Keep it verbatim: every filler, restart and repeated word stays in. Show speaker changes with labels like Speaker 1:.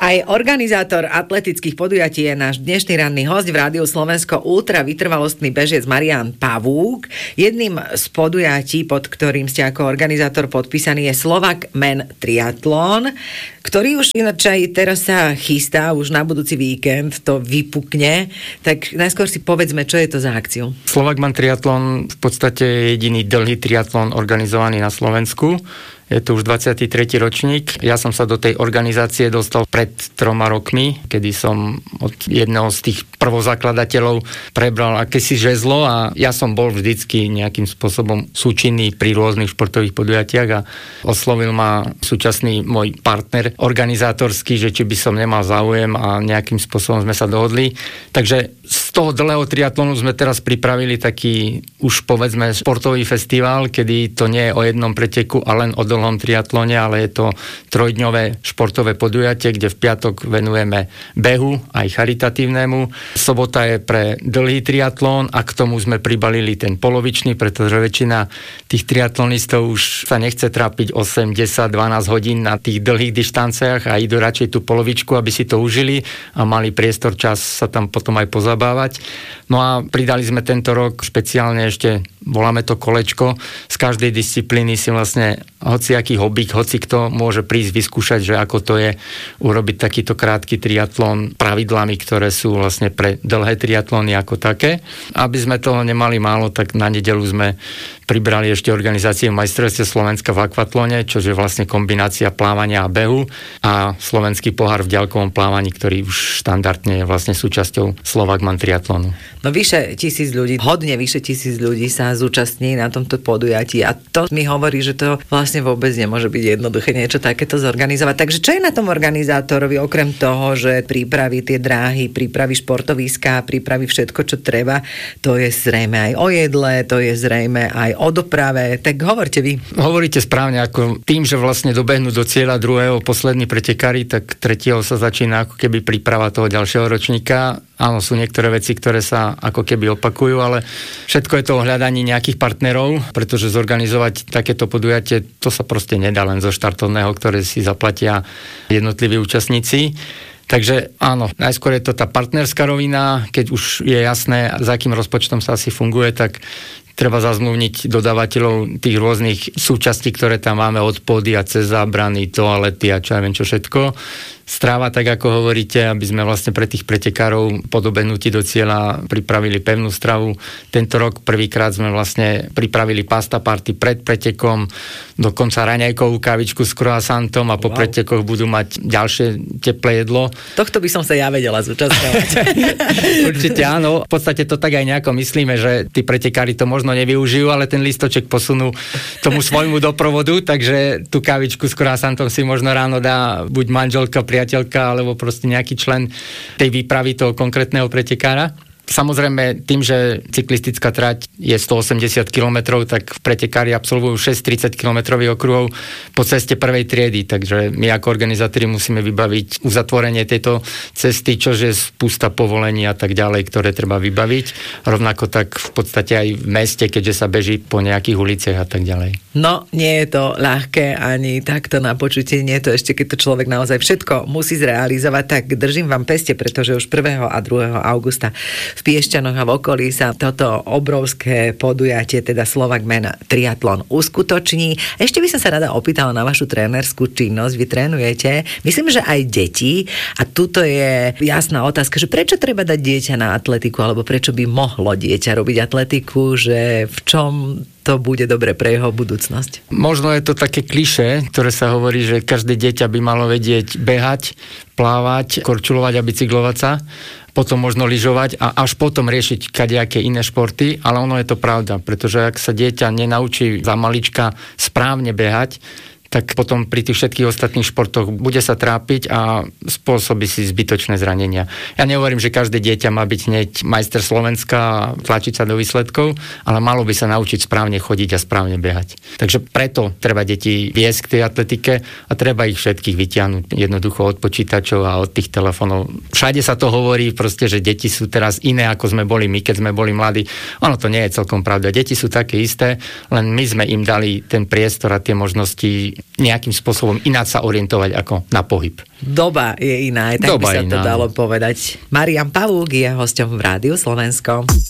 Speaker 1: Aj organizátor atletických podujatí je náš dnešný ranný host v Rádiu Slovensko, ultra vytrvalostný bežec Marián Pavúk. Jedným z podujatí, pod ktorým ste ako organizátor podpísaný, je Slovak Men Triathlon, ktorý už ináč aj teraz sa chystá, už na budúci víkend to vypukne. Tak najskôr si povedzme, čo je to za akciu.
Speaker 2: Slovak Men Triathlon v podstate je jediný dlhý triatlon organizovaný na Slovensku. Je to už dvadsiaty tretí ročník. Ja som sa do tej organizácie dostal pred troma rokmi, kedy som od jedného z tých prvozakladateľov prebral akési žezlo a ja som bol vždycky nejakým spôsobom súčinný pri rôznych športových podujatiach a oslovil ma súčasný môj partner organizátorský, že či by som nemal záujem a nejakým spôsobom sme sa dohodli. Takže z toho dlhého triatlonu sme teraz pripravili taký už povedzme športový festival, kedy to nie je o jednom preteku a len o dlhom triatlone, ale je to trojdňové športové podujatie, kde v piatok venujeme behu, aj charitatívnemu. Sobota je pre dlhý triatlón a k tomu sme pribalili ten polovičný, pretože väčšina tých triatlonistov už sa nechce trápiť osem, desať, dvanásť hodín na tých dlhých dištanciách a idú radšej tú polovičku, aby si to užili a mali priestor, čas sa tam potom aj pozabávať. No a pridali sme tento rok špeciálne ešte, voláme to kolečko, z každej disciplíny si vlastne hociaký hobík, hoci kto môže prísť vyskúšať, že ako to je urobiť takýto krátky triatlon pravidlami, ktoré sú vlastne pre dlhé triatlony ako také. Aby sme toho nemali málo, tak na nedeľu sme pribrali ešte organizáciu majstrovstiev Slovenska v akvatlone, čo je vlastne kombinácia plávania a behu a slovenský pohár v diaľkovom plávaní, ktorý už štandardne je vlastne súčasťou Slovak Men Triatlonu.
Speaker 1: No vyše tisíc ľudí, hodne vyše tisíc ľudí sa zúčastní na tomto podujatí a to mi hovorí, že to vlastne vôbec nemôže byť jednoduché niečo takéto zorganizovať. Takže čo je na tom organizátorovi, okrem toho, že pripraví tie dráhy, pripraví športoviská, pripraví všetko, čo treba, to je zrejme aj o jedle, to je zrejme aj o doprave, tak hovorte vy.
Speaker 2: Hovoríte správne, ako tým, že vlastne dobehnú do cieľa druhého poslední pretekári, tak tretieho sa začína ako keby príprava toho ďalšieho ročníka. Áno, sú niektoré veci, ktoré sa ako keby opakujú, ale všetko je to o hľadaní nejakých partnerov, pretože zorganizovať takéto podujatie, to sa proste nedá len zo štartovného, ktoré si zaplatia jednotliví účastníci. Takže áno, najskôr je to tá partnerská rovina, keď už je jasné, za akým rozpočtom sa asi funguje, tak treba zazmluvniť dodávateľov tých rôznych súčastí, ktoré tam máme od pódia cez zábrany, toalety a čo ja viem čo všetko. Stráva, tak ako hovoríte, aby sme vlastne pre tých pretekárov po dobehnutí do cieľa pripravili pevnú stravu. Tento rok prvýkrát sme vlastne pripravili pasta party pred pretekom, dokonca raňajkovú kávičku s croissantom a po wow. pretekoch budú mať ďalšie teplé jedlo.
Speaker 1: Tohto by som sa ja vedela zúčastňovať.
Speaker 2: Určite áno. V podstate to tak aj nejako myslíme, že tí pretekári to možno nevyužijú, ale ten listoček posunú tomu svojmu doprovodu, takže tú kávičku s croissantom si možno ráno dá buď manželka, priateľka, alebo proste nejaký člen tej výpravy toho konkrétneho pretekára. Samozrejme, tým, že cyklistická trať je stoosemdesiat kilometrov, tak pretekári absolvujú šesť tridsať kilometrových okruhov po ceste prvej triedy, takže my ako organizátori musíme vybaviť uzatvorenie tejto cesty, čože je spústa povolení a tak ďalej, ktoré treba vybaviť. Rovnako tak v podstate aj v meste, keďže sa beží po nejakých uliciach a tak ďalej.
Speaker 1: No, nie je to ľahké ani takto na počutie, nie je to ešte, keď to človek naozaj všetko musí zrealizovať, tak držím vám peste, pretože už prvého a druhého augusta v Piešťanoch a v okolí sa toto obrovské podujatie, teda Slovak Men Triathlon uskutoční. Ešte by som sa rada opýtala na vašu trénerskú činnosť. Vy trénujete, myslím, že aj deti a tuto je jasná otázka, že prečo treba dať dieťa na atletiku, alebo prečo by mohlo dieťa robiť atletiku, že v čom to bude dobre pre jeho budúcnosť?
Speaker 2: Možno je to také klišé, ktoré sa hovorí, že každé dieťa by malo vedieť behať, plávať, korčulovať a bicyklovať sa, potom možno lyžovať a až potom riešiť kadejaké iné športy, ale ono je to pravda, pretože ak sa dieťa nenaučí za malička správne behať, tak potom pri tých všetkých ostatných športoch bude sa trápiť a spôsobí si zbytočné zranenia. Ja nehovorím, že každé dieťa má byť hneď majster Slovenska a tlačiť sa do výsledkov, ale malo by sa naučiť správne chodiť a správne behať. Takže preto treba deti viesť k tej atletike a treba ich všetkých vytiahnuť jednoducho od počítačov a od tých telefónov. Všade sa to hovorí proste, že deti sú teraz iné, ako sme boli my, keď sme boli mladí. Ono to nie je celkom pravda. Deti sú také isté, len my sme im dali ten priestor a tie možnosti nejakým spôsobom ináč sa orientovať ako na pohyb.
Speaker 1: Doba je iná, aj tak
Speaker 2: Doba
Speaker 1: by sa
Speaker 2: iná.
Speaker 1: to dalo povedať. Marián Pavúk je hosťom v Rádiu Slovensko.